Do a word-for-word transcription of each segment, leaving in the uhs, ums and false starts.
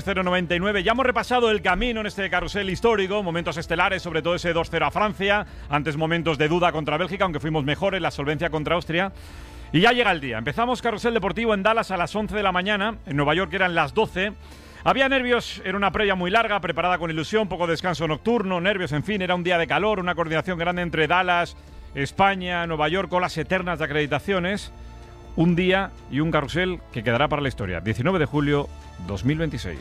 cero noventa y nueve. Ya hemos repasado el camino en este carrusel histórico, momentos estelares, sobre todo ese dos cero a Francia, antes momentos de duda contra Bélgica, aunque fuimos mejores, la solvencia contra Austria. Y ya llega el día. Empezamos carrusel deportivo en Dallas a las once de la mañana, en Nueva York eran las doce. Había nervios, era una previa muy larga, preparada con ilusión, poco descanso nocturno, nervios, en fin, era un día de calor, una coordinación grande entre Dallas, España, Nueva York, olas eternas de acreditaciones. Un día y un carrusel que quedará para la historia. diecinueve de julio dos mil veintiséis.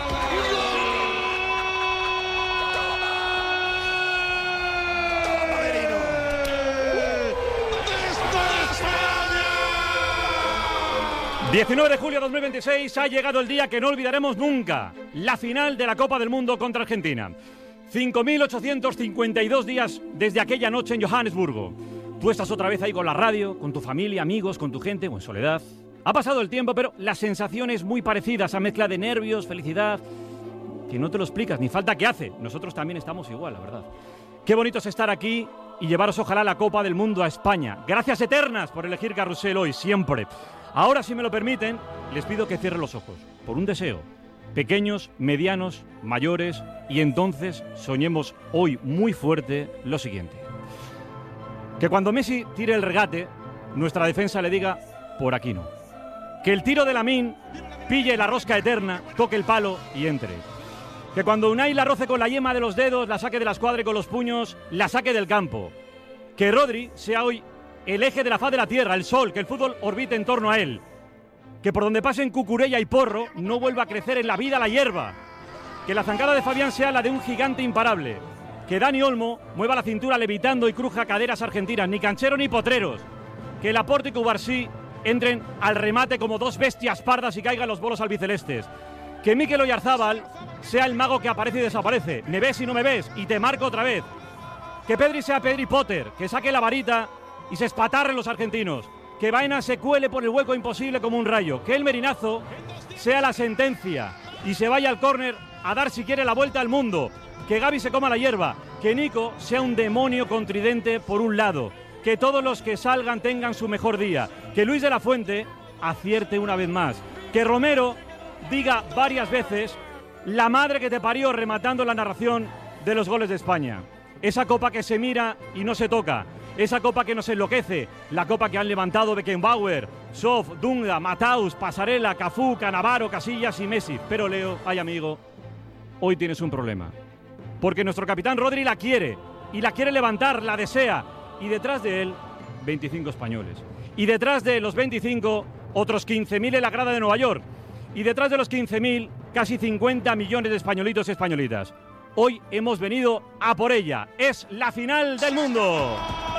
diecinueve de julio de dos mil veintiséis ha llegado el día que no olvidaremos nunca. La final de la Copa del Mundo contra Argentina. cinco mil ochocientos cincuenta y dos días desde aquella noche en Johannesburgo. Tú estás otra vez ahí con la radio, con tu familia, amigos, con tu gente o en soledad. Ha pasado el tiempo, pero la sensación es muy parecida, esa mezcla de nervios, felicidad, que no te lo explicas, ni falta que hace. Nosotros también estamos igual, la verdad. Qué bonito es estar aquí y llevaros ojalá la Copa del Mundo a España. Gracias eternas por elegir Carrusel hoy, siempre. Ahora, si me lo permiten, les pido que cierren los ojos, por un deseo. Pequeños, medianos, mayores, y entonces soñemos hoy muy fuerte lo siguiente. Que cuando Messi tire el regate, nuestra defensa le diga, por aquí no. Que el tiro de Lamine pille la rosca eterna, toque el palo y entre. Que cuando Unai la roce con la yema de los dedos, la saque de la escuadra y con los puños, la saque del campo. Que Rodri sea hoy el eje de la faz de la tierra, el sol, que el fútbol orbite en torno a él. Que por donde pasen Cucurella y Porro no vuelva a crecer en la vida la hierba. Que la zancada de Fabián sea la de un gigante imparable. Que Dani Olmo mueva la cintura levitando y cruja caderas argentinas, ni canchero ni potreros. Que Laporte y Cubarsí entren al remate como dos bestias pardas y caigan los bolos albicelestes. Que Mikel Oyarzábal sea el mago que aparece y desaparece. Me ves y no me ves y te marco otra vez. Que Pedri sea Pedri Potter, que saque la varita y se espatarren los argentinos. Que Baena se cuele por el hueco imposible como un rayo. Que el Merinazo sea la sentencia y se vaya al córner a dar si quiere la vuelta al mundo. Que Gavi se coma la hierba. Que Nico sea un demonio con tridente por un lado. Que todos los que salgan tengan su mejor día. Que Luis de la Fuente acierte una vez más. Que Romero diga varias veces la madre que te parió, rematando la narración de los goles de España. Esa copa que se mira y no se toca. Esa copa que nos enloquece. La copa que han levantado Beckenbauer, Sof, Dunga, Mataus, Pasarela, Cafú, Cannavaro, Casillas y Messi. Pero Leo, ay amigo, hoy tienes un problema. Porque nuestro capitán Rodri la quiere. Y la quiere levantar, la desea. Y detrás de él, veinticinco españoles. Y detrás de los veinticinco, otros quince mil en la grada de Nueva York. Y detrás de los quince mil, casi cincuenta millones de españolitos y españolitas. Hoy hemos venido a por ella. Es la final del mundo.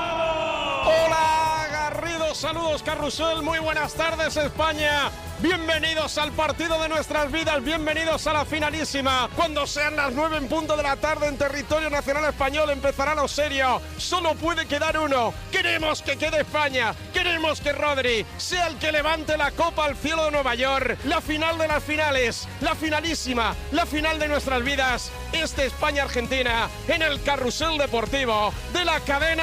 Hola Garrido, saludos Carrusel, muy buenas tardes España. Bienvenidos al partido de nuestras vidas, bienvenidos a la finalísima. Cuando sean las nueve en punto de la tarde en territorio nacional español empezará lo serio. Solo puede quedar uno. Queremos que quede España, queremos que Rodri sea el que levante la copa al cielo de Nueva York. La final de las finales, la finalísima, la final de nuestras vidas. Este España-Argentina en el Carrusel Deportivo de la cadena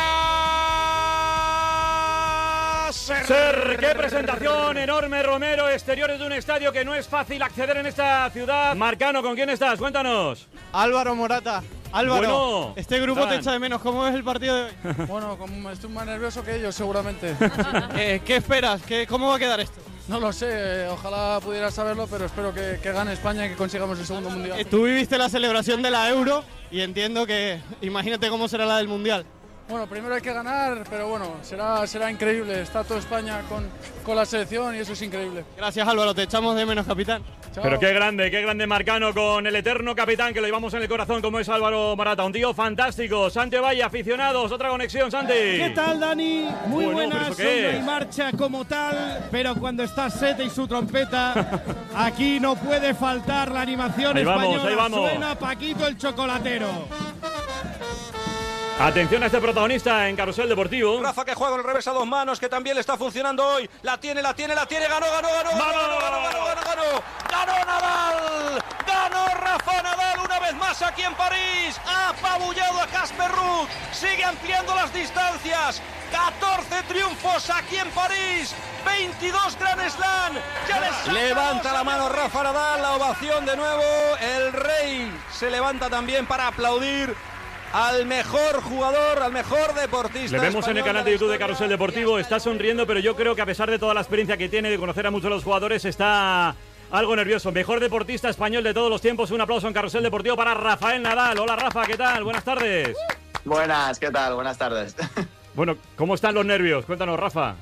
Ser. Ser, qué presentación enorme, Romero, exteriores de un estadio que no es fácil acceder en esta ciudad. Marcano, ¿con quién estás? Cuéntanos. Álvaro Morata. Álvaro, bueno, este grupo estaban. te echa de menos. ¿Cómo es el partido de hoy? Bueno, como estoy más nervioso que ellos, seguramente. eh, ¿Qué esperas? ¿Qué, ¿Cómo va a quedar esto? No lo sé, eh, ojalá pudiera saberlo, pero espero que, que gane España y que consigamos el segundo mundial. Eh, tú viviste la celebración de la Euro y entiendo que imagínate cómo será la del Mundial. Bueno, primero hay que ganar, pero bueno, será, será increíble. Está toda España con, con la selección y eso es increíble. Gracias Álvaro, te echamos de menos, capitán. Chao. Pero qué grande, qué grande Marcano con el eterno capitán que lo llevamos en el corazón como es Álvaro Morata. Un tío fantástico. Santi Valle, aficionados, otra conexión, Santi. ¿Qué tal, Dani? Muy Bueno, buenas, ¿pero eso qué hoy no hay es? marcha como tal, pero cuando está Sete y su trompeta, aquí no puede faltar la animación Ahí vamos, española. ahí vamos. Suena Paquito el chocolatero. Atención a este protagonista en Carrusel Deportivo. Rafa que juega en el revés a dos manos, que también le está funcionando hoy. La tiene, la tiene, la tiene. Ganó, ganó, ganó, ganó, ganó, ganó, ganó, ganó, ganó. Ganó Nadal. Ganó Rafa Nadal una vez más aquí en París. Ha apabullado a Casper Ruud. Sigue ampliando las distancias. catorce triunfos aquí en París, veintidós Grand Slam. Ya les levanta la mano Rafa Nadal, la ovación de nuevo. El rey se levanta también para aplaudir al mejor jugador, al mejor deportista. Le vemos en el canal de YouTube de Carrusel Deportivo, está sonriendo, pero yo creo que a pesar de toda la experiencia que tiene de conocer a muchos de los jugadores, está algo nervioso. Mejor deportista español de todos los tiempos. Un aplauso en Carrusel Deportivo para Rafael Nadal. Hola Rafa, ¿qué tal? Buenas tardes. Buenas, ¿qué tal? Buenas tardes. Bueno, ¿cómo están los nervios? Cuéntanos, Rafa.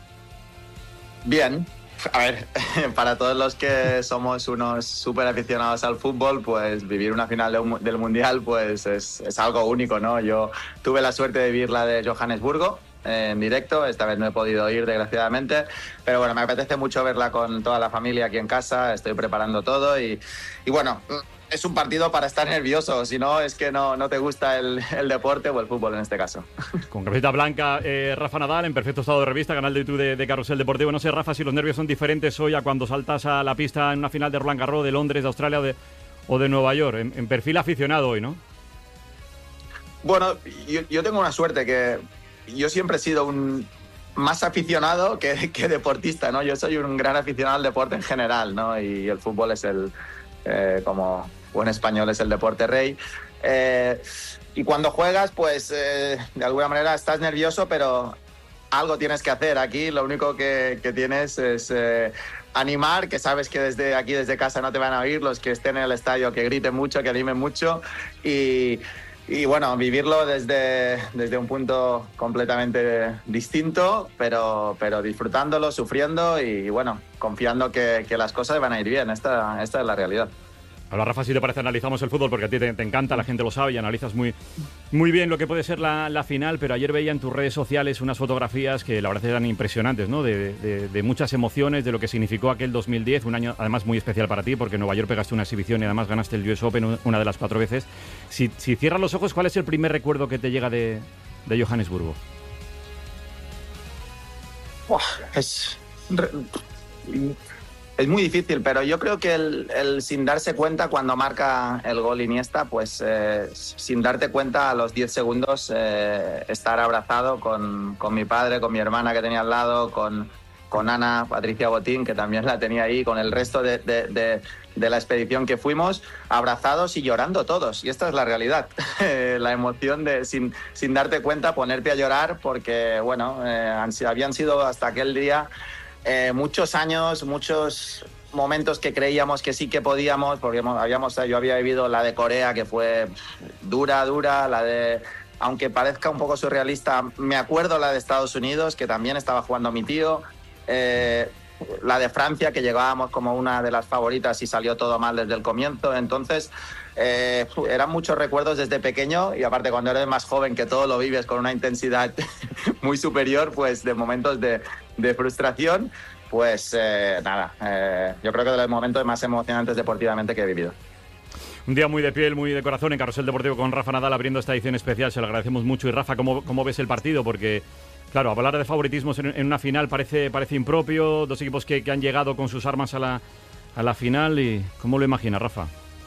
Bien. A ver, para todos los que somos unos súper aficionados al fútbol, pues vivir una final de un, del Mundial pues es, es algo único, ¿no? Yo tuve la suerte de vivir la de Johannesburgo eh, en directo, esta vez no he podido ir desgraciadamente, pero bueno, me apetece mucho verla con toda la familia aquí en casa, estoy preparando todo y, y bueno, es un partido para estar nervioso, si no es que no, no te gusta el, el deporte o el fútbol en este caso. Con camiseta blanca, eh, Rafa Nadal, en perfecto estado de revista, canal de YouTube de, de Carrusel Deportivo. No sé, Rafa, si los nervios son diferentes hoy a cuando saltas a la pista en una final de Roland Garros, de Londres, de Australia o de, o de Nueva York. En, en perfil aficionado hoy, ¿no? Bueno, yo, yo tengo una suerte que yo siempre he sido un más aficionado que, que deportista, ¿no? Yo soy un gran aficionado al deporte en general, ¿no? Y el fútbol es el, eh, como buen español, es el deporte rey. Eh, y cuando juegas, pues eh, de alguna manera estás nervioso, pero algo tienes que hacer. Aquí lo único que, que tienes es eh, animar, que sabes que desde aquí, desde casa, no te van a oír, los que estén en el estadio, que griten mucho, que animen mucho y, y bueno, vivirlo desde, desde un punto completamente distinto, pero, pero disfrutándolo, sufriendo y bueno, confiando que, que las cosas van a ir bien. Esta, esta es la realidad. Ahora, Rafa, si te parece, analizamos el fútbol porque a ti te, te encanta, la gente lo sabe y analizas muy, muy bien lo que puede ser la, la final, pero ayer veía en tus redes sociales unas fotografías que la verdad eran impresionantes, ¿no? De, de, de muchas emociones, de lo que significó aquel dos mil diez, un año además muy especial para ti porque en Nueva York pegaste una exhibición y además ganaste el U S Open una de las cuatro veces. Si, si cierras los ojos, ¿cuál es el primer recuerdo que te llega de, de Johannesburgo? Uah, es... Es muy difícil, pero yo creo que el, el sin darse cuenta cuando marca el gol Iniesta, pues eh, sin darte cuenta a los diez segundos eh, estar abrazado con, con mi padre, con mi hermana que tenía al lado, con, con Ana, Patricia Botín, que también la tenía ahí, con el resto de, de, de, de la expedición que fuimos, abrazados y llorando todos. Y esta es la realidad, la emoción de sin, sin darte cuenta ponerte a llorar porque, bueno, eh, han, habían sido hasta aquel día... Eh, muchos años, muchos momentos que creíamos que sí que podíamos, porque habíamos, yo había vivido la de Corea, que fue dura, dura, la de, aunque parezca un poco surrealista, me acuerdo la de Estados Unidos, que también estaba jugando mi tío, eh, la de Francia, que llegábamos como una de las favoritas y salió todo mal desde el comienzo, entonces... Eh, eran muchos recuerdos desde pequeño y aparte cuando eres más joven que todo lo vives con una intensidad muy superior, pues de momentos de, de frustración, pues eh, nada, eh, yo creo que de los momentos más emocionantes deportivamente que he vivido. Un día muy de piel, muy de corazón en Carrusel Deportivo con Rafa Nadal abriendo esta edición especial, se lo agradecemos mucho. Y Rafa, ¿cómo, cómo ves el partido? Porque, claro, hablar de favoritismos en, en una final parece, parece impropio, dos equipos que, que han llegado con sus armas a la, a la final y ¿cómo lo imaginas, Rafa?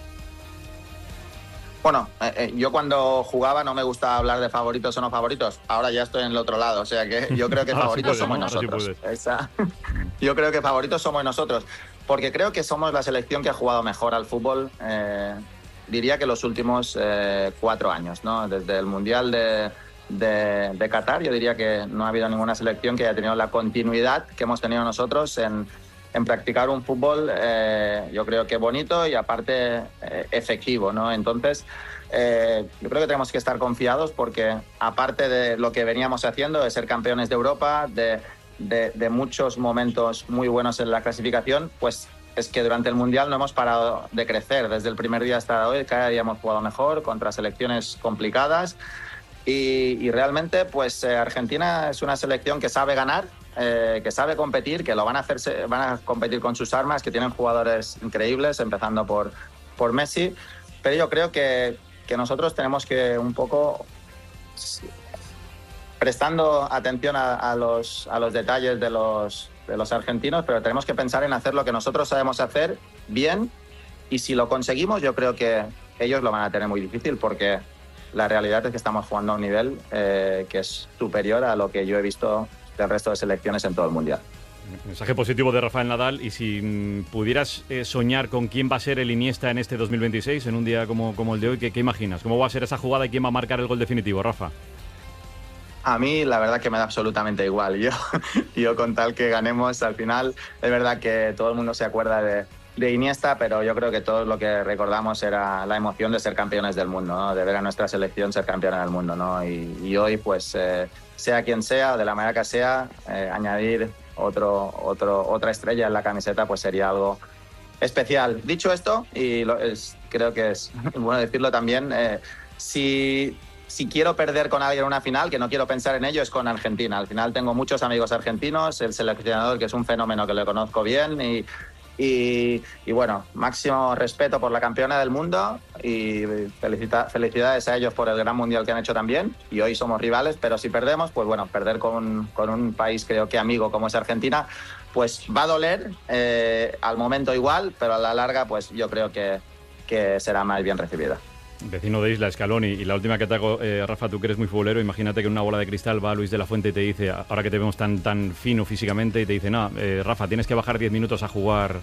Bueno, eh, yo cuando jugaba no me gustaba hablar de favoritos o no favoritos. Ahora ya estoy en el otro lado, o sea que yo creo que favoritos sí puedes, somos ¿no? nosotros. Sí Esa, yo creo que favoritos somos nosotros, porque creo que somos la selección que ha jugado mejor al fútbol, eh, diría que los últimos eh, cuatro años, ¿no? Desde el Mundial de, de, de Qatar, yo diría que no ha habido ninguna selección que haya tenido la continuidad que hemos tenido nosotros en... en practicar un fútbol, eh, yo creo que bonito y aparte eh, efectivo, ¿no? Entonces, eh, yo creo que tenemos que estar confiados porque aparte de lo que veníamos haciendo, de ser campeones de Europa, de, de, de muchos momentos muy buenos en la clasificación, pues es que durante el Mundial no hemos parado de crecer. Desde el primer día hasta hoy, cada día hemos jugado mejor contra selecciones complicadas y, y realmente, pues eh, Argentina es una selección que sabe ganar, Eh, que sabe competir, que lo van a hacerse, van a competir con sus armas, que tienen jugadores increíbles, empezando por, por Messi, pero yo creo que, que nosotros tenemos que un poco, prestando atención a, a, los, a los detalles de los, de los argentinos, pero tenemos que pensar en hacer lo que nosotros sabemos hacer bien y si lo conseguimos yo creo que ellos lo van a tener muy difícil porque la realidad es que estamos jugando a un nivel eh, que es superior a lo que yo he visto del resto de selecciones en todo el Mundial. Mensaje positivo de Rafael Nadal. Y si mm, pudieras eh, soñar con quién va a ser el Iniesta en este dos mil veintiséis, en un día como, como el de hoy, ¿qué, ¿qué imaginas? ¿Cómo va a ser esa jugada y quién va a marcar el gol definitivo, Rafa? A mí la verdad que me da absolutamente igual. Yo, yo con tal que ganemos al final, es verdad que todo el mundo se acuerda de, de Iniesta, pero yo creo que todo lo que recordamos era la emoción de ser campeones del mundo, ¿no? De ver a nuestra selección ser campeona del mundo, ¿no? Y, y hoy, pues, eh, sea quien sea, de la manera que sea, eh, añadir otro, otro, otra estrella en la camiseta, pues sería algo especial. Dicho esto, y lo, es, creo que es bueno decirlo también, eh, si... Si quiero perder con alguien en una final, que no quiero pensar en ello, es con Argentina. Al final tengo muchos amigos argentinos, el seleccionador, que es un fenómeno que lo conozco bien, y, y, y bueno, máximo respeto por la campeona del mundo y felicita, felicidades a ellos por el gran mundial que han hecho también. Y hoy somos rivales, pero si perdemos, pues bueno, perder con, con un país creo que amigo como es Argentina, pues va a doler, eh, al momento igual, pero a la larga pues yo creo que, que será más bien recibida. Vecino de Isla, Scaloni. Y la última que te hago, eh, Rafa, tú que eres muy futbolero, imagínate que en una bola de cristal va Luis de la Fuente y te dice, ahora que te vemos tan, tan fino físicamente, y te dice, no, eh, Rafa, tienes que bajar diez minutos a jugar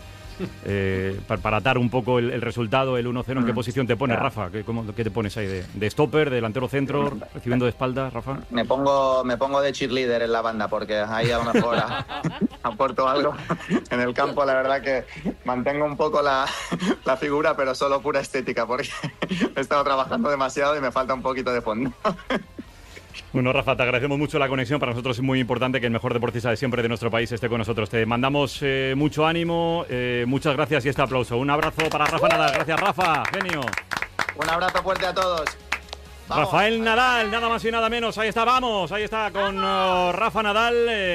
eh, para, para atar un poco el, el resultado, el uno cero. ¿En qué posición te pones, Rafa? ¿Qué, cómo, ¿Qué te pones ahí? ¿De, de stopper, de delantero centro, recibiendo de espalda, Rafa? Me pongo, me pongo de cheerleader en la banda, porque ahí a lo mejor aporto algo. En el campo, la verdad que mantengo un poco la, la figura, pero solo pura estética, porque he estado trabajando demasiado y me falta un poquito de fondo. Bueno, Rafa, te agradecemos mucho la conexión. Para nosotros es muy importante que el mejor deportista de siempre de nuestro país esté con nosotros. Te mandamos eh, mucho ánimo, eh, muchas gracias y este aplauso. Un abrazo para Rafa Nadal. Gracias, Rafa. Genio. Un abrazo fuerte a todos. Vamos. Rafael Nadal, nada más y nada menos. Ahí está, vamos. Ahí está con uh, Rafa Nadal.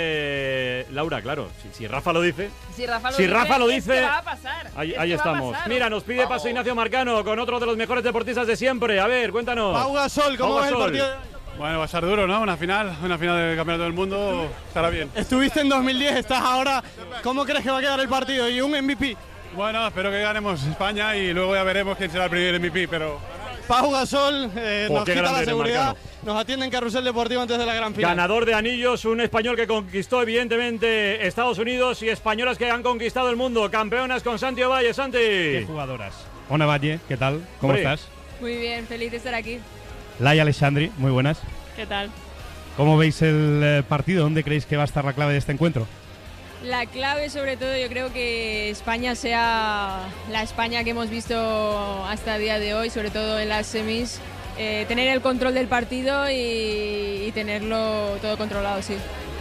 Eh, Laura, claro, si, si Rafa lo dice. Si Rafa lo si dice, Rafa lo es dice que va a pasar. Ahí, es ahí que estamos. va a pasar. Mira, nos pide Vamos. paso Ignacio Marcano con otro de los mejores deportistas de siempre. A ver, cuéntanos. Pau Gasol, ¿cómo Pau ves el Gasol. partido? Bueno, va a estar duro, ¿no? Una final, una final del Campeonato del Mundo, estará bien. Estuviste en dos mil diez, estás ahora. ¿Cómo crees que va a quedar el partido? Y un M V P. Bueno, espero que ganemos España y luego ya veremos quién será el primer M V P, pero... Pau Gasol eh, Oh, nos qué quita grande la eres, seguridad, Marcano. nos atiende en Carrusel Deportivo antes de la gran final. Ganador de anillos, un español que conquistó evidentemente Estados Unidos y españolas que han conquistado el mundo. Campeonas con Santi Ovalle. Santi. Qué jugadoras. Ona Valle, ¿qué tal? ¿Cómo Hombre. estás? Muy bien, feliz de estar aquí. Laia Alessandri, muy buenas. ¿Qué tal? ¿Cómo veis el eh, partido? ¿Dónde creéis que va a estar la clave de este encuentro? La clave, sobre todo, yo creo que España sea la España que hemos visto hasta el día de hoy, sobre todo en las semis. Eh, tener el control del partido y, y tenerlo todo controlado, sí.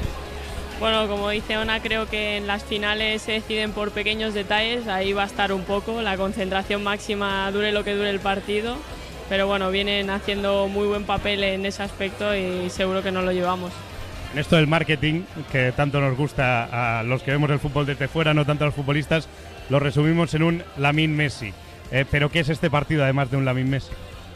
Bueno, como dice Ona, creo que en las finales se deciden por pequeños detalles, ahí va a estar un poco, la concentración máxima dure lo que dure el partido, pero bueno, vienen haciendo muy buen papel en ese aspecto y seguro que nos lo llevamos. En esto del marketing, que tanto nos gusta a los que vemos el fútbol desde fuera, no tanto a los futbolistas, lo resumimos en un Lamine Messi. Eh, ¿Pero qué es este partido además de un Lamine Messi?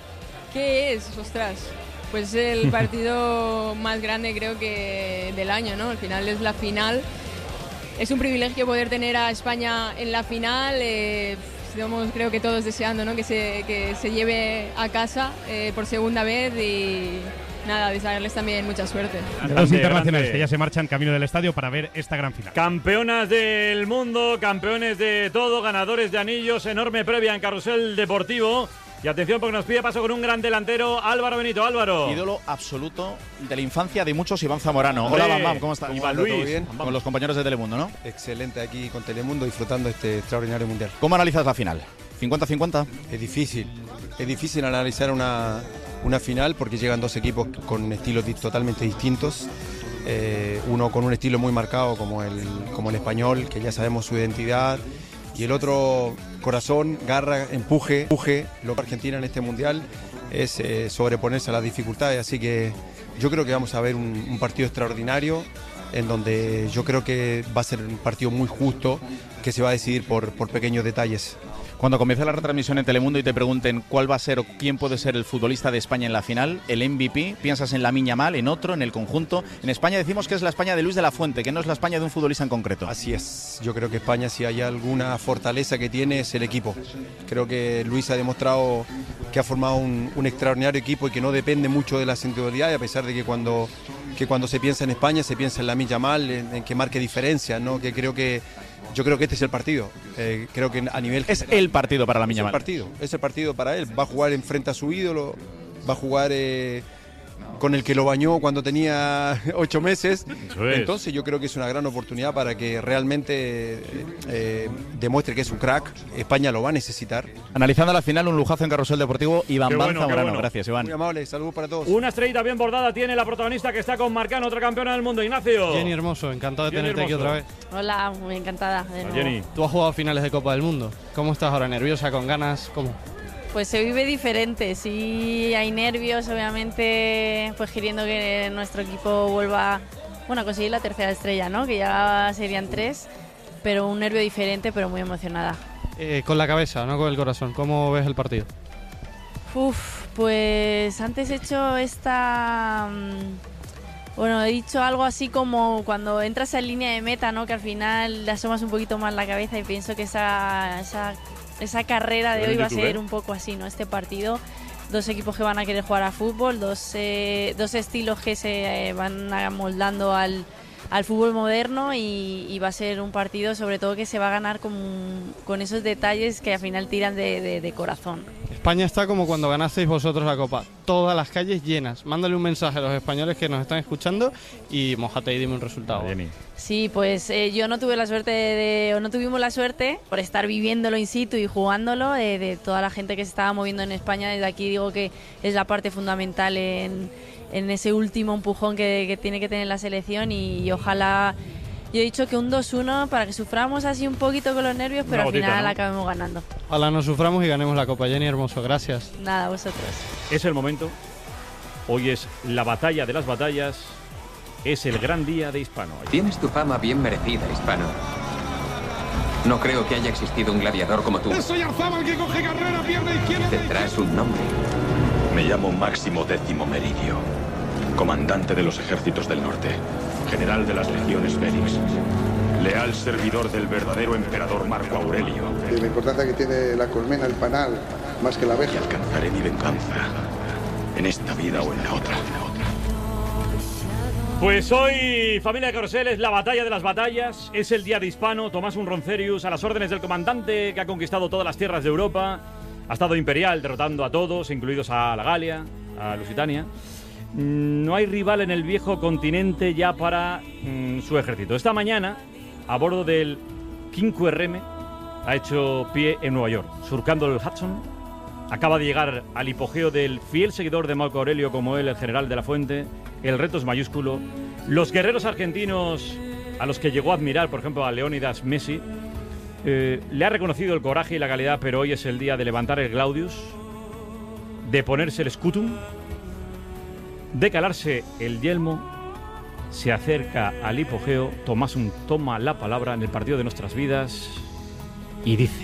¿Qué es? Ostras, pues el partido más grande creo que del año, ¿no? Al final es la final. Es un privilegio poder tener a España en la final. Eh, estamos creo que todos deseando, ¿no? que, se, que se lleve a casa eh, por segunda vez y nada, desearles también mucha suerte. Los Grande, internacionales grande. que ya se marchan camino del estadio para ver esta gran final. Campeonas del mundo, campeones de todo, ganadores de anillos, enorme previa en Carrusel Deportivo. Y atención porque nos pide paso con un gran delantero, Álvaro Benito. Álvaro. Ídolo absoluto de la infancia de muchos, Iván Zamorano. Hombre, Hola, Bam Bam, ¿cómo estás? Iván ¿Todo Luis. bien? Bam Bam. Con los compañeros de Telemundo, ¿no? Excelente aquí con Telemundo, disfrutando este extraordinario mundial. ¿Cómo analizas la final? ¿cincuenta cincuenta? Es difícil, es difícil analizar una, una final porque llegan dos equipos con estilos di- totalmente distintos. Eh, uno con un estilo muy marcado como el, como el español, que ya sabemos su identidad, y el otro corazón, garra, empuje, empuje. Lo que Argentina en este mundial es eh, sobreponerse a las dificultades, así que yo creo que vamos a ver un, un partido extraordinario en donde yo creo que va a ser un partido muy justo que se va a decidir por, por pequeños detalles. Cuando comience la retransmisión en Telemundo y te pregunten cuál va a ser o quién puede ser el futbolista de España en la final, el M V P, piensas en Lamine Yamal, en otro, en el conjunto. En España decimos que es la España de Luis de la Fuente, que no es la España de un futbolista en concreto. Así es. Yo creo que España, si hay alguna fortaleza que tiene, es el equipo. Creo que Luis ha demostrado que ha formado un, un extraordinario equipo y que no depende mucho de las individualidades, a pesar de que cuando, que cuando se piensa en España se piensa en Lamine Yamal, en, en que marque diferencias, ¿no? Que creo que Yo creo que este es el partido. Eh, creo que a nivel es general, el partido para Lamine Yamal. Es el partido, es el partido para él. Va a jugar enfrente a su ídolo, va a jugar eh, con el que lo bañó cuando tenía ocho meses. Eso es. Entonces yo creo que es una gran oportunidad para que realmente eh, demuestre que es un crack. España lo va a necesitar. Analizando la final, un lujazo en Carrusel Deportivo. Iván Qué Van bueno, Zamorano. bueno. Gracias, Iván. Muy amable, saludos para todos. Una estrellita bien bordada tiene la protagonista que está con Marcano, otra campeona del mundo, Ignacio. Jenny Hermoso, encantado de Jenny tenerte Hermoso. aquí otra vez. Hola, muy encantada de nuevo. Jenny. Tú has jugado finales de Copa del Mundo. ¿Cómo estás ahora? ¿Nerviosa, con ganas? ¿Cómo? Pues se vive diferente, sí hay nervios, obviamente, pues queriendo que nuestro equipo vuelva, bueno, a conseguir la tercera estrella, ¿no? Que ya serían tres, pero un nervio diferente, pero muy emocionada. Eh, con la cabeza, no con el corazón. ¿Cómo ves el partido? Uf, pues antes he hecho esta... Bueno, he dicho algo así como cuando entras en línea de meta, ¿no? Que al final le asomas un poquito más la cabeza y pienso que esa... esa Esa carrera de hoy va a ser un poco así, ¿no? Este partido, dos equipos que van a querer jugar a fútbol, dos, eh, dos estilos que se eh, van amoldando al, al fútbol moderno y, y va a ser un partido sobre todo que se va a ganar con, con esos detalles que al final tiran de, de, de corazón. España está como cuando ganasteis vosotros la Copa, todas las calles llenas. Mándale un mensaje a los españoles que nos están escuchando y mójate y dime un resultado. Jenny. Sí, pues eh, yo no tuve la suerte de, de, o no tuvimos la suerte por estar viviéndolo in situ y jugándolo, de, de toda la gente que se estaba moviendo en España. Desde aquí digo que es la parte fundamental en, en ese último empujón que, que tiene que tener la selección y, y ojalá, yo he dicho que un dos uno para que suframos así un poquito con los nervios, pero Una al gotita, final ¿no? acabemos ganando. Ojalá nos suframos y ganemos la Copa. Jenny Hermoso, gracias. Nada, vosotros. Es el momento. Hoy es la batalla de las batallas. Es el gran día de Hispano. Tienes tu fama bien merecida, Hispano. No creo que haya existido un gladiador como tú. Es Oyarzábal que coge carrera, pierna izquierda. Tendrás un nombre. Me llamo Máximo Décimo Meridio, comandante de los ejércitos del norte, general de las legiones Félix, leal servidor del verdadero emperador Marco Aurelio. Y la importancia que tiene la colmena, el panal, más que la abeja. Y alcanzaré mi venganza, en esta vida o en la otra. Pues hoy, familia de Carrusel, es la batalla de las batallas. Es el día de Hispano. Tomás un Roncerius a las órdenes del comandante que ha conquistado todas las tierras de Europa. Ha estado imperial, derrotando a todos, incluidos a la Galia, a Lusitania. No hay rival en el viejo continente ya para mm, su ejército. Esta mañana, a bordo del cinco R M, ha hecho pie en Nueva York, surcando el Hudson. Acaba de llegar al hipogeo del fiel seguidor de Marco Aurelio como él, el general de la Fuente. El reto es mayúsculo. Los guerreros argentinos a los que llegó a admirar, por ejemplo, a Leónidas Messi, eh, le ha reconocido el coraje y la calidad, pero hoy es el día de levantar el Glaudius, de ponerse el scutum, de calarse el yelmo. Se acerca al hipogeo. Tomás un toma la palabra en el partido de nuestras vidas y dice: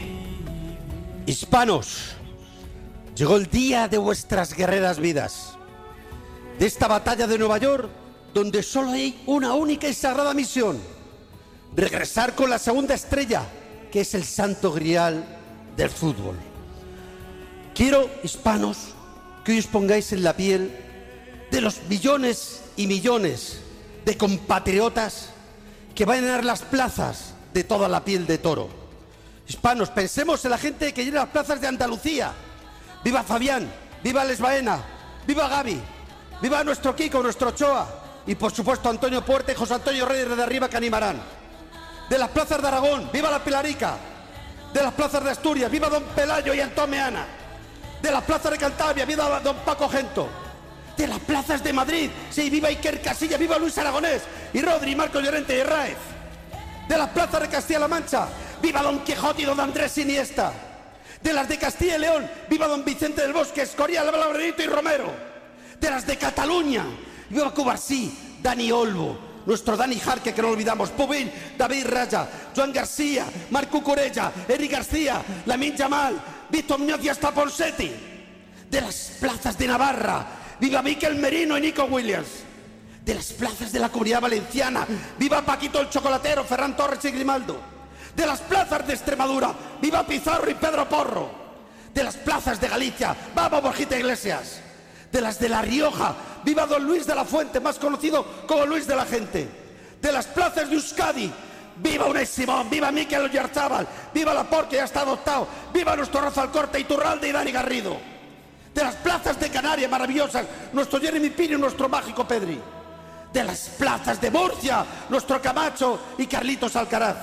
Hispanos, llegó el día de vuestras guerreras vidas, de esta batalla de Nueva York, donde solo hay una única y sagrada misión: regresar con la segunda estrella, que es el santo grial del fútbol. Quiero, hispanos, que hoy os pongáis en la piel de los millones y millones de compatriotas que van a llenar las plazas de toda la piel de toro. Hispanos, pensemos en la gente que llena las plazas de Andalucía. ¡Viva Fabián! ¡Viva Les Baena! ¡Viva Gaby! ¡Viva nuestro Kiko, nuestro Ochoa! Y por supuesto Antonio Puerta y José Antonio Reyes de arriba que animarán. De las plazas de Aragón, ¡viva la Pilarica! De las plazas de Asturias, ¡viva don Pelayo y Antón Meana! De las plazas de Cantabria, ¡viva don Paco Gento! De las plazas de Madrid, ¡sí, viva Iker Casillas, viva Luis Aragonés! Y Rodri, Marco Llorente y Herráez. De las plazas de Castilla-La Mancha, ¡viva don Quijote y don Andrés Iniesta! De las de Castilla y León, ¡viva don Vicente del Bosque, Escorial, Labradorito y Romero! De las de Cataluña, ¡viva Cubarsí, Dani Olmo, nuestro Dani Jarque, que no olvidamos, Pubil, David Raya, Joan García, Marc Cucurella, Eric García, Lamine Yamal, Víctor Muñoz y hasta Ponseti. De las plazas de Navarra, viva Miquel Merino y Nico Williams. De las plazas de la Comunidad Valenciana, viva Paquito el Chocolatero, Ferran Torres y Grimaldo. De las plazas de Extremadura, viva Pizarro y Pedro Porro. De las plazas de Galicia, vamos Borjita Iglesias. De las de La Rioja, viva Don Luis de la Fuente, más conocido como Luis de la Gente. De las plazas de Euskadi, viva Unai Simón, viva Mikel Oyarzabal, viva Laporte, que ya está adoptado, viva nuestro Rafa Alcorta, Iturralde y Dani Garrido. De las plazas de Canarias maravillosas, nuestro Jeremy Pino y nuestro mágico Pedri. De las plazas de Murcia, nuestro Camacho y Carlitos Alcaraz.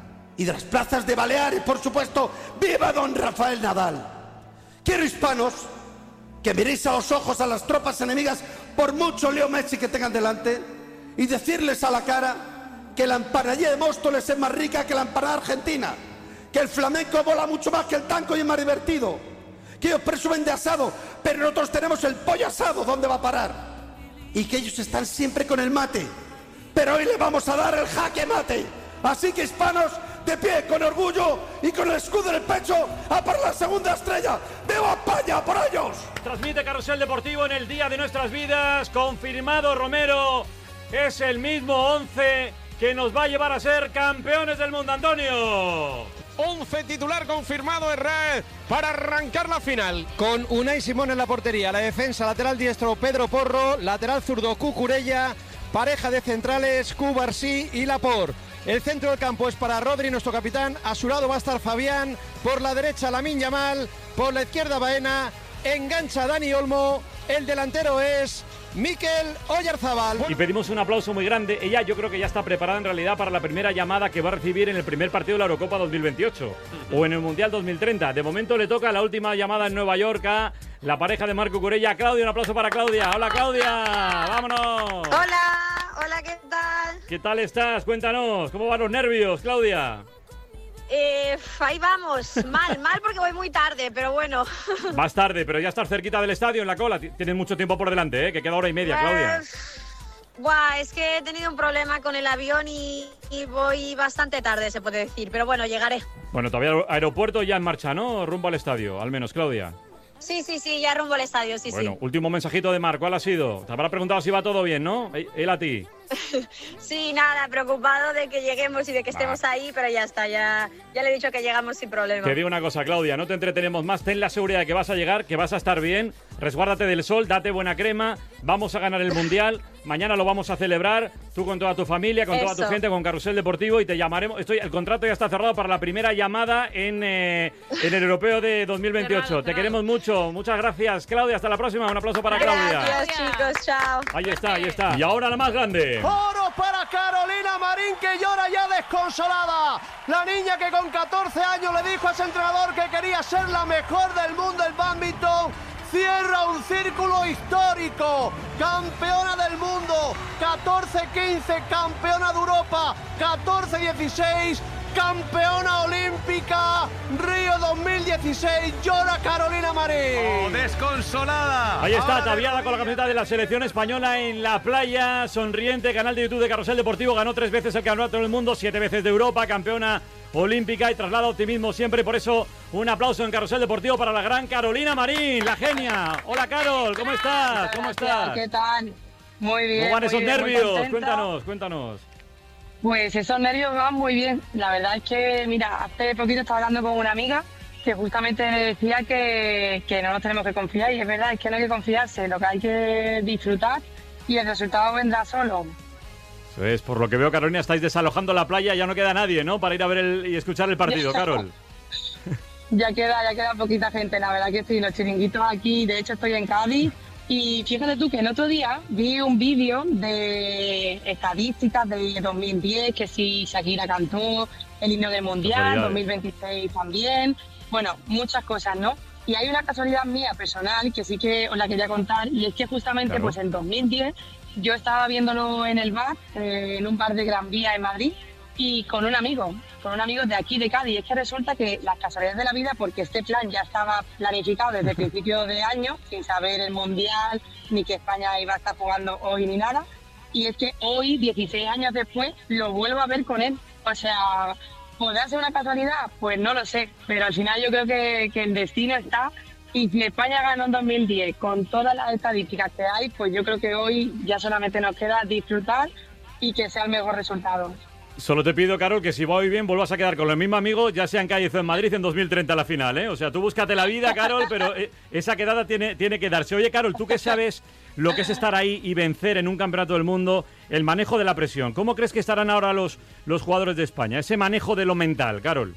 Y de las plazas de Baleares, por supuesto, ¡viva don Rafael Nadal! Quiero, hispanos, que miréis a los ojos a las tropas enemigas, por mucho Leo Messi que tengan delante, y decirles a la cara que la empanadilla de Móstoles es más rica que la empanada argentina, que el flamenco mola mucho más que el tango y es más divertido, que ellos presumen de asado, pero nosotros tenemos el pollo asado, ¿dónde va a parar? Y que ellos están siempre con el mate, pero hoy le vamos a dar el jaque mate. Así que, hispanos, de pie, con orgullo y con el escudo en el pecho, a por la segunda estrella. ¡Viva España, por ellos! Transmite Carrusel Deportivo en el día de nuestras vidas. Confirmado, Romero. Es el mismo once que nos va a llevar a ser campeones del mundo, Antonio. once titular confirmado, Herrera, para arrancar la final. Con Unai Simón en la portería, la defensa, lateral diestro Pedro Porro, lateral zurdo Cucurella, pareja de centrales Cubarsí y Laporte. El centro del campo es para Rodri, nuestro capitán. A su lado va a estar Fabián, por la derecha Lamine Yamal, por la izquierda Baena, engancha Dani Olmo, el delantero es Mikel Oyarzabal. Y pedimos un aplauso muy grande. Ella yo creo que ya está preparada en realidad para la primera llamada que va a recibir en el primer partido de la Eurocopa dos mil veintiocho o en el Mundial dos mil treinta. De momento le toca la última llamada en Nueva York a la pareja de Marc Cucurella. Claudia, un aplauso para Claudia. Hola, Claudia, vámonos. Hola, hola, ¿qué tal? ¿Qué tal estás? Cuéntanos, ¿cómo van los nervios, Claudia? Eh, ahí vamos, mal, mal porque voy muy tarde, pero bueno. Vas tarde, pero ya estás cerquita del estadio, en la cola. Tienes mucho tiempo por delante, ¿eh? Que queda hora y media, Claudia. Uh, buah, es que he tenido un problema con el avión y, y voy bastante tarde, se puede decir, pero bueno, llegaré. Bueno, todavía aeropuerto ya en marcha, ¿no? Rumbo al estadio, al menos, Claudia. Sí, sí, sí, ya rumbo al estadio, sí, bueno, sí. Último mensajito de Marc, ¿cuál ha sido? Te habrá preguntado si va todo bien, ¿no? Él a ti. Sí, nada, preocupado de que lleguemos y de que estemos ahí, pero ya está, ya, ya le he dicho que llegamos sin problema. Te digo una cosa, Claudia, no te entretenemos más, ten la seguridad de que vas a llegar, que vas a estar bien, resguárdate del sol, date buena crema, vamos a ganar el Mundial, mañana lo vamos a celebrar, tú con toda tu familia, con Eso. toda tu gente, con Carrusel Deportivo, y te llamaremos. Estoy, el contrato ya está cerrado para la primera llamada en, eh, en el Europeo de dos mil veintiocho. Cerrado, te cerrado. Queremos mucho, muchas gracias, Claudia, hasta la próxima, un aplauso para Claudia. Gracias, chicos, chao. Ahí está, ahí está. Y ahora la más grande. Oro para Carolina Marín, que llora ya desconsolada. La niña que con catorce años le dijo a ese entrenador que quería ser la mejor del mundo en bádminton, cierra un círculo histórico. Campeona del mundo, catorce quince, campeona de Europa, catorce dieciséis, campeona olímpica, Río dos mil dieciséis, llora Carolina Marín. Oh, desconsolada. Ahí está, Ahora ataviada con la camiseta de la selección española en la playa, sonriente, canal de YouTube de Carrusel Deportivo, ganó tres veces el campeonato del mundo, siete veces de Europa, campeona olímpica y traslada optimismo siempre, por eso un aplauso en Carrusel Deportivo para la gran Carolina Marín, la genia. Hola, Carol, ¿cómo estás? ¿Cómo estás? ¿Qué tal? Muy bien. ¿Cómo van esos muy bien, muy nervios? contenta. Cuéntanos, cuéntanos. Pues esos nervios van muy bien. La verdad es que, mira, hace poquito estaba hablando con una amiga que justamente me decía que, que no nos tenemos que confiar, y es verdad, es que no hay que confiarse, lo que hay que disfrutar y el resultado vendrá solo. Eso es, por lo que veo, Carolina, estáis desalojando la playa, ya no queda nadie, ¿no? Para ir a ver el, y escuchar el partido, Carol. Ya queda, ya queda poquita gente, la verdad que estoy en los chiringuitos aquí, de hecho estoy en Cádiz. Y fíjate tú que el otro día vi un vídeo de estadísticas de dos mil diez, que si Shakira cantó el himno del Mundial, dos mil veintiséis también, bueno, muchas cosas, ¿no? Y hay una casualidad mía personal que sí que os la quería contar, y es que justamente Claro. pues en dos mil diez yo estaba viéndolo en el bar, eh, en un bar de Gran Vía en Madrid, y con un amigo, con un amigo de aquí de Cádiz. Es que resulta que las casualidades de la vida, porque este plan ya estaba planificado desde principios de año, sin saber el Mundial, ni que España iba a estar jugando hoy ni nada, y es que hoy, dieciséis años después, lo vuelvo a ver con él. O sea, ¿podrá ser una casualidad? Pues no lo sé, pero al final yo creo que, que el destino está, y si España ganó en dos mil diez con todas las estadísticas que hay, pues yo creo que hoy ya solamente nos queda disfrutar y que sea el mejor resultado. Solo te pido, Carol, que si voy bien vuelvas a quedar con los mismos amigos, ya sea en Cádiz o en Madrid en dos mil treinta la final, ¿eh? O sea, tú búscate la vida, Carol, pero eh, esa quedada tiene, tiene que darse. Oye, Carol, tú que sabes lo que es estar ahí y vencer en un campeonato del mundo, el manejo de la presión, ¿cómo crees que estarán ahora los, los jugadores de España? Ese manejo de lo mental, Carol.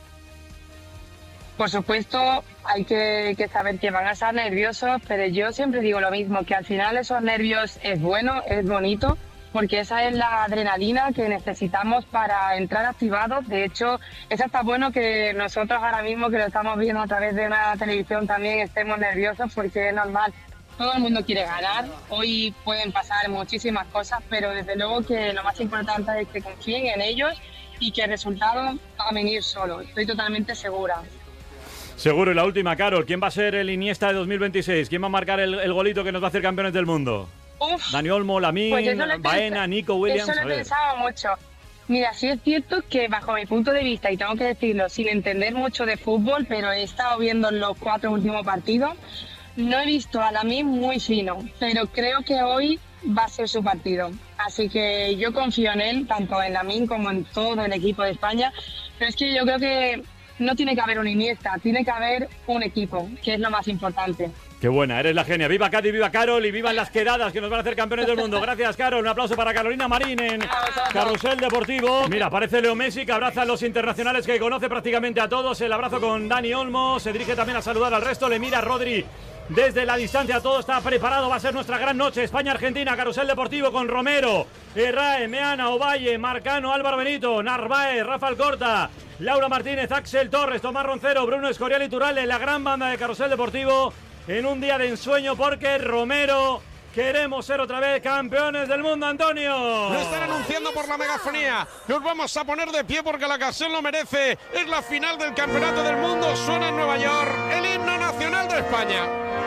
Por supuesto, hay que, que saber que van a estar nerviosos, pero yo siempre digo lo mismo, que al final esos nervios es bueno, es bonito, porque esa es la adrenalina que necesitamos para entrar activados. De hecho, es hasta bueno que nosotros ahora mismo, que lo estamos viendo a través de una televisión, también estemos nerviosos, porque es normal. Todo el mundo quiere ganar. Hoy pueden pasar muchísimas cosas, pero desde luego que lo más importante es que confíen en ellos y que el resultado va a venir solo. Estoy totalmente segura. Seguro. Y la última, Carol, ¿quién va a ser el Iniesta de dos mil veintiséis? ¿Quién va a marcar el, el golito que nos va a hacer campeones del mundo? Uf, Dani Olmo, Lamine, pues Baena, Nico Williams. Eso lo he pensado mucho. Mira, sí es cierto que bajo mi punto de vista, y tengo que decirlo sin entender mucho de fútbol, pero he estado viendo los cuatro últimos partidos, no he visto a Lamine muy fino, pero creo que hoy va a ser su partido. Así que yo confío en él, tanto en Lamine como en todo el equipo de España. Pero es que yo creo que no tiene que haber un Iniesta, tiene que haber un equipo, que es lo más importante. Qué buena, eres la genia. Viva Cádiz, viva Carol y vivan las quedadas que nos van a hacer campeones del mundo. Gracias, Carol. Un aplauso para Carolina Marín en Carrusel Deportivo. Mira, aparece Leo Messi, que abraza a los internacionales que conoce prácticamente a todos. El abrazo con Dani Olmo. Se dirige también a saludar al resto. Le mira a Rodri desde la distancia. Todo está preparado. Va a ser nuestra gran noche. España-Argentina. Carrusel Deportivo con Romero, Herrae, Meana, Ovalle, Marcano, Álvaro Benito, Narváez, Rafa Alcorta, Laura Martínez, Axel Torres, Tomás Roncero, Bruno Escorial y Turralde. La gran banda de Carrusel Deportivo en un día de ensueño, porque Romero, queremos ser otra vez campeones del mundo, Antonio. Lo están anunciando por la megafonía. Nos vamos a poner de pie porque la ocasión lo merece. Es la final del campeonato del mundo. Suena en Nueva York el himno nacional de España.